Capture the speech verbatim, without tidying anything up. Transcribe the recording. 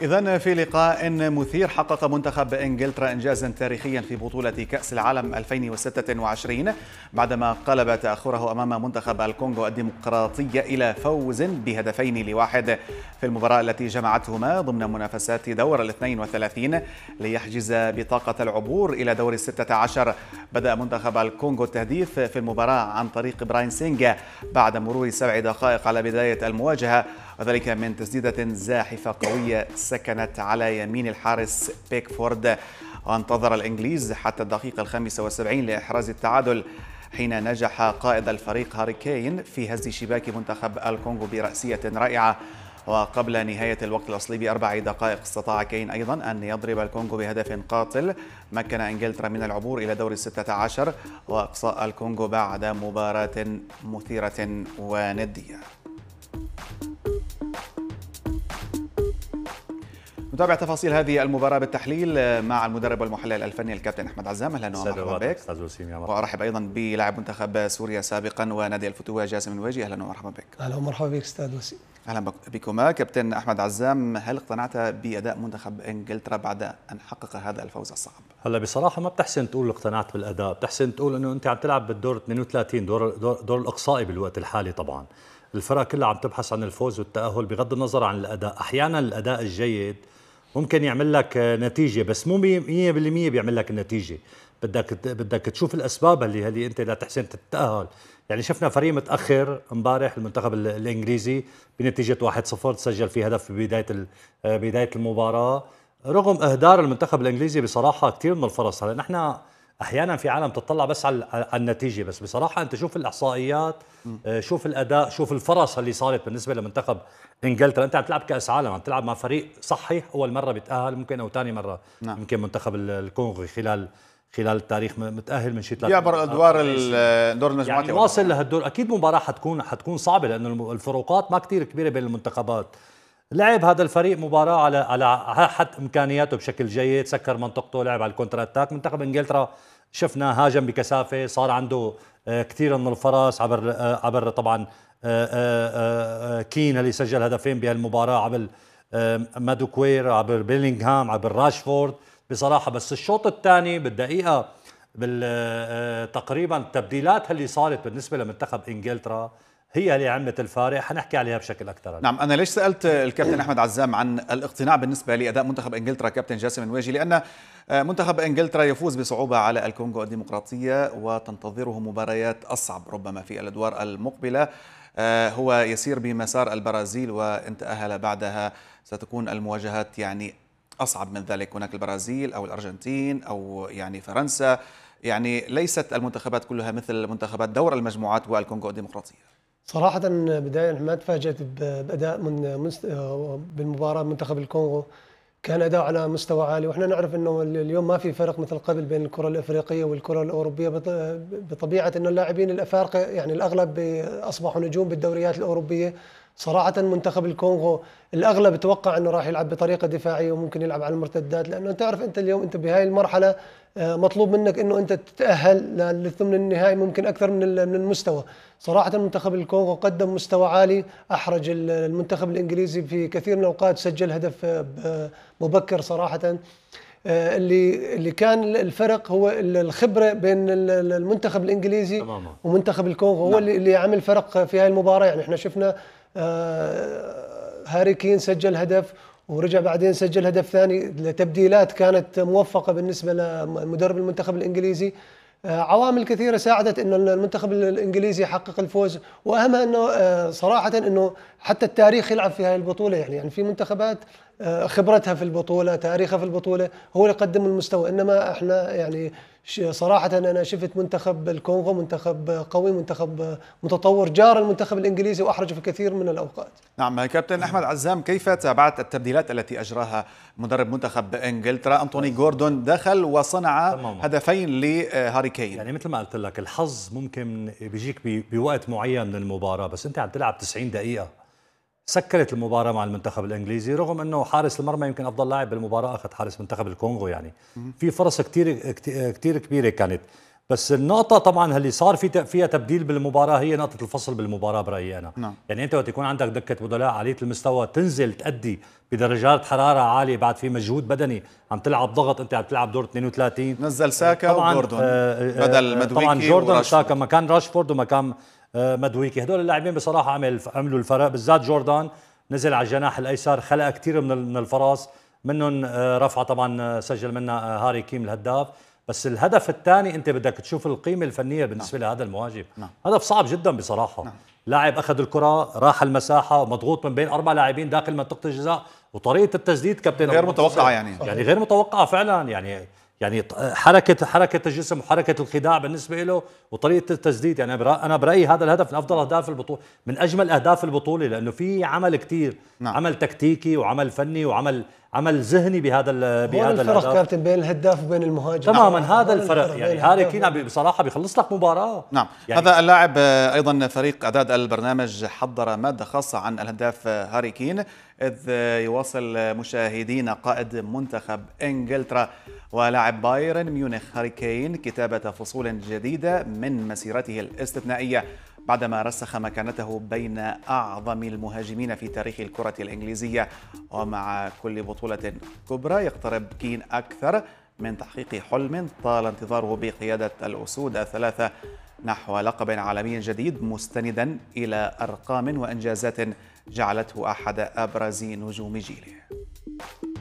إذن في لقاء مثير حقق منتخب إنجلترا إنجازا تاريخيا في بطولة كأس العالم ألفين وستة وعشرين بعدما قلب تأخره أمام منتخب الكونغو الديمقراطية إلى فوز بهدفين لواحد في المباراة التي جمعتهما ضمن منافسات دور الاثنين وثلاثين ليحجز بطاقة العبور إلى دور الستة عشر. بدأ منتخب الكونغو التهديف في المباراة عن طريق براين سينغا بعد مرور سبع دقائق على بداية المواجهة، وذلك من تسديدة زاحفة قوية سكنت على يمين الحارس بيكفورد، وانتظر الإنجليز حتى الدقيقة الخامسة والسبعين لإحراز التعادل حين نجح قائد الفريق هاري كين في هز شباك منتخب الكونغو برأسية رائعة. وقبل نهاية الوقت الأصلي بأربع دقائق استطاع كين أيضا أن يضرب الكونغو بهدف قاتل مكن إنجلترا من العبور إلى دور الستة عشر وإقصاء الكونغو بعد مباراة مثيرة وندية. نتابع تفاصيل هذه المباراة بالتحليل مع المدرب والمحلل الفني الكابتن أحمد عزام. أهلا ومرحبا بك. وأرحب أيضا بلاعب منتخب سوريا سابقا ونادي الفتوة جاسم الواجي. أهلا ومرحبا بك. أهلا ومرحبا بك أستاذ وسيم. أهلا بكما كابتن أحمد عزام. هل اقتنعت بأداء منتخب إنجلترا بعد أن حقق هذا الفوز الصعب؟ هلا بصراحة ما بتحسن تقول اقتنعت بالأداء، بتحسن تقول إنه أنت عم تلعب بالدور اثنين وثلاثين، دور دور, دور الإقصائي بالوقت الحالي. طبعا الفرق كلها عم تبحث عن الفوز والتأهل بغض النظر عن الأداء. أحيانا الأداء الجيد ممكن يعمل لك نتيجة بس مو مية بالمية بيعمل لك النتيجة. بدك بدك تشوف الأسباب اللي اللي أنت لا تحسن تتأهل. يعني شفنا فريق متأخر امبارح المنتخب الإنجليزي بنتيجة واحد صفر تسجل فيه هدف في بداية بداية المباراة رغم إهدار المنتخب الإنجليزي بصراحة كثير من الفرص. هلا نحن أحيانا في عالم تطلع بس على النتيجة، بس بصراحة أنت شوف الإحصائيات، شوف الأداء، شوف الفرص اللي صارت بالنسبة لمنتخب إنجلترا. أنت عم تلعب كأس عالم، عم تلعب مع فريق صحيح أول مرة بيتأهل ممكن أو ثاني مرة. نعم. يمكن منتخب الكونغو خلال خلال التاريخ متأهل من شيء ثلاث يعبر الأدوار دور المجموعات يعني واصل لهالدور. أكيد مباراة حتكون حتكون صعبة لأنه الفروقات ما كتير كبيرة بين المنتخبات. لعب هذا الفريق مباراة على على حد إمكانياته بشكل جيد، سكر منطقته، لعب على الكونتر أتاك. منتخب إنجلترا شفنا هاجم بكثافة، صار عنده كثير من الفرص عبر عبر طبعا كين اللي سجل هدفين بهالمباراة، عبر مادوكوير، عبر بيلينغهام، عبر راشفورد بصراحة. بس الشوط الثاني بالدقيقة تقريبا التبديلات اللي صارت بالنسبة لمنتخب إنجلترا هي اللي عملت الفارق، حنحكي عليها بشكل أكثر. نعم، أنا ليش سألت الكابتن أحمد عزام عن الاقتناع بالنسبة لأداء منتخب إنجلترا كابتن جاسم الواجي؟ لأن منتخب إنجلترا يفوز بصعوبة على الكونغو الديمقراطية وتنتظره مباريات أصعب ربما في الأدوار المقبلة. هو يسير بمسار البرازيل وإن تأهل بعدها ستكون المواجهات يعني أصعب من ذلك. هناك البرازيل أو الأرجنتين أو يعني فرنسا، يعني ليست المنتخبات كلها مثل منتخبات دور المجموعات والكونغو الديمقراطية. صراحة بداية ما تفاجأت بأداء من بالمباراة منتخب الكونغو، كان أداء على مستوى عالي. وإحنا نعرف إنه اليوم ما في فرق مثل قبل بين الكرة الإفريقية والكرة الأوروبية، بطبيعة إنه اللاعبين الأفارقة يعني الأغلب أصبحوا نجوم بالدوريات الأوروبية. صراحة منتخب الكونغو الأغلب توقع إنه راح يلعب بطريقة دفاعية وممكن يلعب على المرتدات، لأنه تعرف أنت اليوم أنت بهاي المرحلة مطلوب منك إنه أنت تتأهل للثمن النهائي ممكن أكثر من من المستوى. صراحة منتخب الكونغو قدم مستوى عالي، أحرج المنتخب الإنجليزي في كثير من الأوقات، سجل هدف مبكر صراحة. اللي اللي كان الفرق هو الخبرة بين المنتخب الإنجليزي تماما ومنتخب الكونغو. هو اللي اللي عمل فرق في هاي المباراة. يعني احنا شفنا هاري كين سجل هدف ورجع بعدين سجل هدف ثاني، تبديلات كانت موفقة بالنسبة لمدرب المنتخب الإنجليزي. عوامل كثيرة ساعدت إنه المنتخب الإنجليزي يحقق الفوز، وأهمها إنه صراحة إنه حتى التاريخ يلعب في هذه البطولة. يعني يعني في منتخبات خبرتها في البطولة، تاريخها في البطولة هو اللي قدم المستوى، إنما إحنا يعني صراحة أنا شفت منتخب الكونغو منتخب قوي، منتخب متطور، جار المنتخب الإنجليزي وأحرجه في كثير من الأوقات. نعم كابتن أحمد عزام، كيف تابعت التبديلات التي أجراها مدرب منتخب إنجلترا؟ أنتوني جوردون دخل وصنع هدفين لهاري كين. يعني مثل ما قلت لك الحظ ممكن بيجيك بوقت معين من المباراة، بس أنت عم تلعب تسعين دقيقة. سكرت المباراة مع المنتخب الإنجليزي رغم أنه حارس المرمى يمكن أفضل لاعب بالمباراة أخذ حارس منتخب الكونغو. يعني في فرص كتير كتير كبيرة كانت، بس النقطة طبعا اللي صار في فيها تبديل بالمباراة هي نقطة الفصل بالمباراة برأيي أنا. نعم. يعني أنت وقت يكون عندك دكة بدلاء عالية المستوى تنزل تأدي بدرجات حرارة عالية بعد في مجهود بدني عم تلعب ضغط، أنت عم تلعب دور اثنين وثلاثين، نزل ساكا وجوردون آه بدل مدويكي، طبعا جوردون ساكا وراشفورد. مكان راشفورد ومكان آه مدويكي. هدول اللاعبين بصراحة عمل عملوا الفرق، بالذات جوردان نزل على الجناح الأيسر خلق كثير من من الفرص، منهم آه رفعة طبعا آه سجل منها آه هاري كين الهداف. بس الهدف الثاني انت بدك تشوف القيمه الفنيه بالنسبه نعم. لهذا المهاجم. نعم. هدف صعب جدا بصراحه. نعم. لاعب اخذ الكره راح المساحه مضغوط من بين اربع لاعبين داخل منطقه الجزاء، وطريقه التسديد كابتن غير متوقعه يعني يعني غير متوقعه فعلا. يعني يعني حركه حركه الجسم وحركه الخداع بالنسبه له وطريقه التسديد. يعني انا برايي هذا الهدف من افضل اهداف البطوله، من اجمل اهداف البطوله، لانه في عمل كثير. نعم. عمل تكتيكي وعمل فني وعمل عمل ذهني بهذا بهذا الفرق الهدف. كابتن بين الهداف وبين المهاجم تماما. نعم. هذا الفرق. يعني هاري كين بصراحه بيخلص لك مباراه. نعم. يعني هذا اللاعب ايضا فريق اعداد البرنامج حضر ماده خاصه عن الهداف هاري كين، اذ يواصل مشاهدينا قائد منتخب انجلترا ولاعب بايرن ميونخ هاري كين كتابه فصول جديده من مسيرته الاستثنائيه بعدما رسخ مكانته بين أعظم المهاجمين في تاريخ الكرة الإنجليزية. ومع كل بطولة كبرى يقترب كين أكثر من تحقيق حلم طال انتظاره بقيادة الأسود الثلاثة نحو لقب عالمي جديد، مستندا إلى أرقام وإنجازات جعلته أحد أبرز نجوم جيله.